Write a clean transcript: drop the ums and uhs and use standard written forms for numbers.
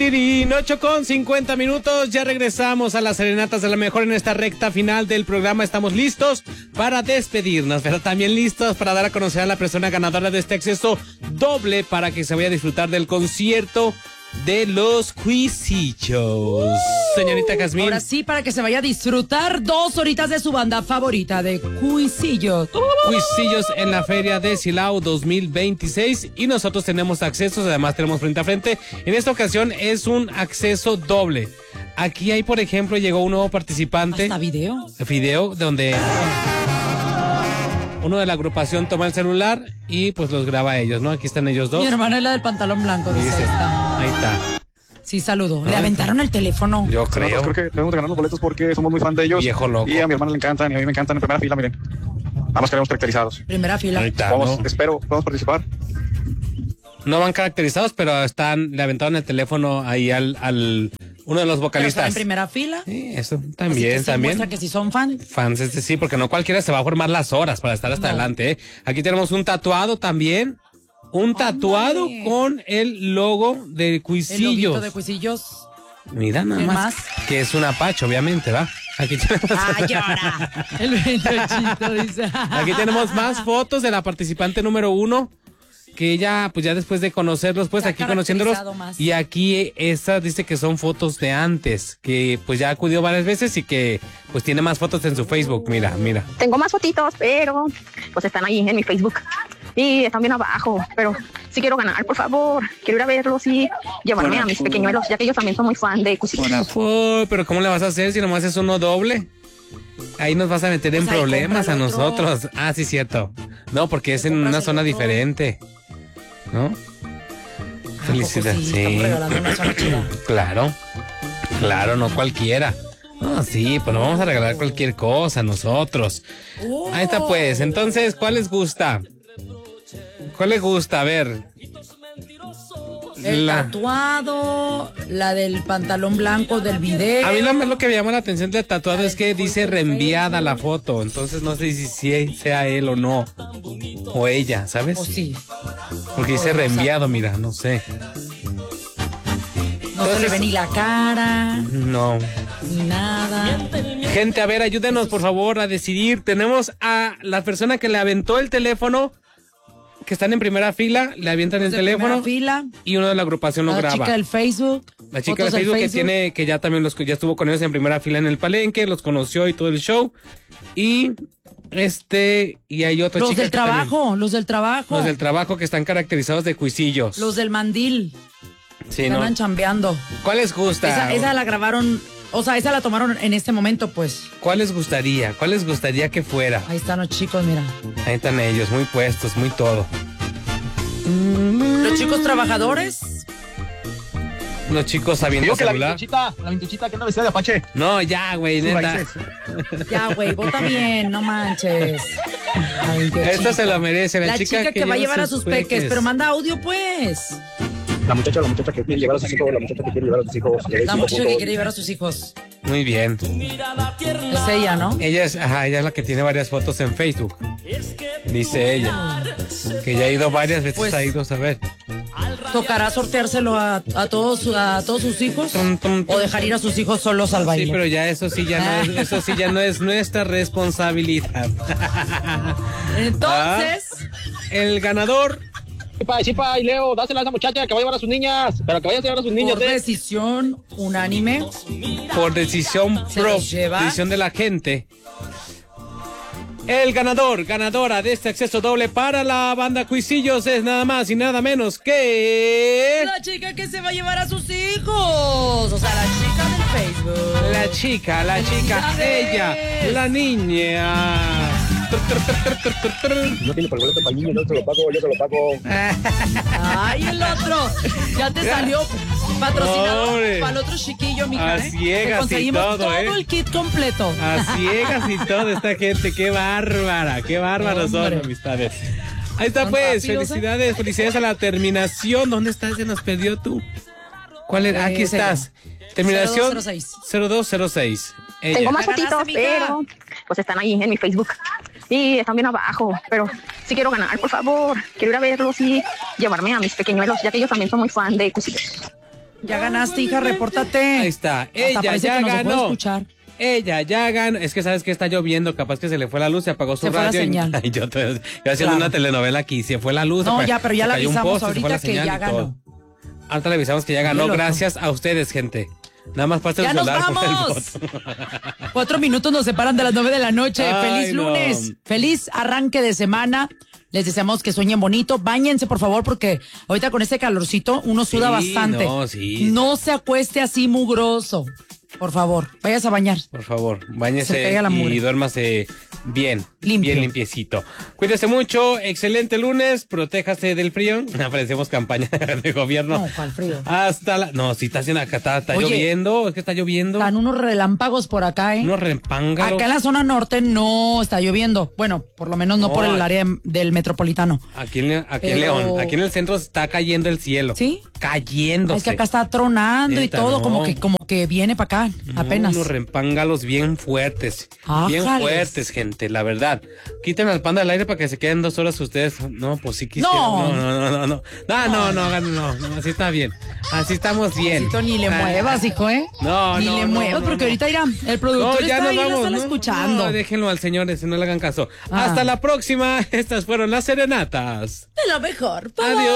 Tirirín, 8:50, ya regresamos a las serenatas de la mejor en esta recta final del programa. Estamos listos para despedirnos, pero también listos para dar a conocer a la persona ganadora de este acceso doble para que se vaya a disfrutar del concierto de los Cuisillos. Señorita Jazmín. Ahora sí, para que se vaya a disfrutar 2 horitas de su banda favorita de Cuisillos. Cuisillos en la Feria de Silao 2026 y nosotros tenemos accesos, además tenemos frente a frente. En esta ocasión es un acceso doble. Aquí hay, por ejemplo, llegó un nuevo participante. ¿Hasta video? Video donde uno de la agrupación toma el celular y pues los graba a ellos, ¿no? Aquí están ellos dos. Mi hermana es la del pantalón blanco, dice esta. Ahí está. Sí, saludo. Le aventaron el teléfono. Yo creo. Nosotros creo que debemos de ganar los boletos porque somos muy fan de ellos. Viejo loco. Y a mi hermana le encantan y a mí me encantan en primera fila, miren. Vamos, queremos caracterizados. Primera fila. Ahí está, Vamos, ¿no? espero, vamos a participar. No van caracterizados, pero le aventaron el teléfono ahí al uno de los Pero vocalistas. están en primera fila. Sí, eso Así también, que sí también. muestra que sí son fan. Fans, sí, porque no cualquiera se va a formar las horas para estar hasta adelante, ¿eh? Aquí tenemos un tatuado también. Un tatuado con el logo de El Cuisillos. loguito de Cuisillos. Mira nada ¿Qué más, más? que es un apache, obviamente, ¿va? Aquí tenemos... ¡Ay, ahora! El ventochito, dice. Aquí tenemos más fotos de la participante número 1, que ella, pues ya después de conocerlos, pues Se ha aquí conociéndolos, caracterizado más. y aquí esta dice que son fotos de antes, que pues ya acudió varias veces y que pues tiene más fotos en su Facebook, mira. Tengo más fotitos, pero pues están ahí en mi Facebook y están bien abajo, pero sí quiero ganar, por favor. Quiero ir a verlos y llevarme a mis pequeñuelos, ya que ellos también son muy fan de Cuisillos. Pero ¿cómo le vas a hacer si nomás es uno doble? Ahí nos vas a meter en Pues ahí problemas a compra el otro. nosotros. Ah, sí, cierto. No, porque es en compras una el zona otro. diferente, ¿no? Felicidades, Sí. sí. Estamos regalando una zona chida. Claro, no cualquiera. No, sí, pues no vamos a regalar cualquier cosa nosotros. Ahí está pues, entonces, ¿cuál les gusta? ¿Cuál les gusta? A ver. El tatuado, la del pantalón blanco del video. A mí lo que me llama la atención del tatuado es que dice reenviada la foto, entonces no sé si sea él o no, o ella, ¿sabes? O sí. Porque dice reenviado, mira, no sé. No se le ve ni la cara, No. ni nada. Gente, a ver, ayúdenos por favor a decidir. Tenemos a la persona que le aventó el teléfono, que están en primera fila, le avientan el De teléfono primera fila, y uno de la agrupación lo la graba. chica del Facebook. La chica de fotos del Facebook que ya también ya estuvo con ellos en primera fila en el Palenque, los conoció y todo el show. Y y hay otra Los chica del que también- trabajo, los del trabajo. los del trabajo que están caracterizados de Cuisillos. Los del mandil. Sí, Que ¿no? andan chambeando. ¿Cuál les gusta? Esa la grabaron, o sea, esa la tomaron en este momento, pues. ¿Cuál les gustaría? ¿Cuál les gustaría que fuera? Ahí están los chicos, mira. Ahí están ellos, muy puestos, muy todo. Los chicos trabajadores. Los chicos sabiendo Digo que la celular. vintuchita que anda vestida de Apache. No, ya, güey, Sus neta. raíces. Ya, güey, vota bien, no manches. Ay, qué Esta chica. se lo merece, La chica que va a lleva llevar a sus peques, pero manda audio, pues. La muchacha que quiere llevar a sus hijos, la muchacha que quiere llevar a sus hijos. La muchacha que quiere llevar a sus hijos. Muy bien. Es ella, ¿no? Ella es la que tiene varias fotos en Facebook. Dice ella. Que ya ha ido varias veces, Pues, ha ido a ver. ¿Tocará sorteárselo a todos sus hijos? ¿O dejar ir a sus hijos solos al baile? Sí, pero ya eso sí ya no es nuestra responsabilidad. Entonces, El ganador Chipa, y Leo, dásela a esa muchacha que va a llevar a sus niñas. Pero que vaya a llevar a sus niños, por decisión unánime, por decisión Se los lleva. decisión de la gente. El ganadora de este acceso doble para la banda Cuisillos es nada más y nada menos que la chica que se va a llevar a sus hijos. O sea, la chica del Facebook. la chica, ¡Felicidades! ella, la niña. No tiene por boleto para el niño, yo te lo pago. Ay, el otro. Ya te salió patrocinador Hombre. para el otro chiquillo, mija. A ciegas Te y conseguimos todo, el kit completo. A ciegas y toda esta gente, qué bárbaros son, Hombre. amistades. Ahí está Son pues, rápidos, felicidades a la terminación. ¿Dónde estás? Se nos perdió tú. ¿Cuál era? Aquí Ese. estás. Terminación 0206. 0206. Ella. Tengo más La ganaste, fotitos, mija. pero pues están ahí en mi Facebook y están bien abajo, pero sí quiero ganar, por favor. Quiero ir a verlos y llevarme a mis pequeñuelos, ya que ellos también son muy fan de Cuisillos. Ya ganaste, hija, repórtate. Ahí está. Ella ya ganó. Ella ya ganó. Es que sabes que está lloviendo, capaz que se le fue la luz, se apagó su radio. Se fue la señal. Ay, yo haciendo una telenovela aquí, se fue la luz. No, ya, pero ya le avisamos ahorita que ya ganó. Ahorita le avisamos que ya ganó, gracias a ustedes, gente. Nada más pasa el celular. ¡Ya nos vamos! 4 minutos nos separan de las 9 de la noche. Feliz lunes, feliz arranque de semana. Les deseamos que sueñen bonito. Báñense, por favor, porque ahorita con este calorcito uno suda bastante. No se acueste así mugroso. Por favor, váyase a bañar. Por favor, báñese y duérmase bien. Limpio. Bien limpiecito. Cuídese mucho, excelente lunes, protéjase del frío. Aparecemos campaña de gobierno. No, ¿cuál frío? No, si está haciendo acá, está lloviendo, es que está lloviendo. Están unos relámpagos por acá, Unos relámpagos. Acá en la zona norte no está lloviendo. Bueno, por lo menos no por el área del metropolitano. Aquí en León, aquí en el centro está cayendo el cielo. ¿Sí? Cayéndose. Es que acá está tronando y todo, como que viene para acá, apenas. Unos repángalos bien fuertes. Bien fuertes, gente, la verdad. Quiten al panda del aire para que se queden 2 horas ustedes. No, pues sí quisieron. No, así está bien. Así estamos bien. Necesito, ni le muevas, hijo, No, ni le muevas, porque ahorita irá. El productor está ahí, lo están escuchando. No, déjenlo al señor, no le hagan caso. Hasta la próxima. Estas fueron las serenatas. De lo mejor. Adiós.